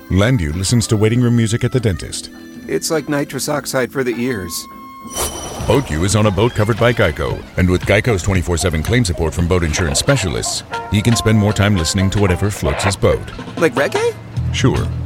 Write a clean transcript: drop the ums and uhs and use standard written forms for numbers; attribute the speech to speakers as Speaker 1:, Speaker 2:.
Speaker 1: Landu listens to waiting room music at the dentist.
Speaker 2: It's like nitrous oxide for the ears.
Speaker 1: BoatU is on a boat covered by Geico, and with Geico's 24/7 claim support from boat insurance specialists, he can spend more time listening to whatever floats his boat.
Speaker 2: Like reggae?
Speaker 1: Sure.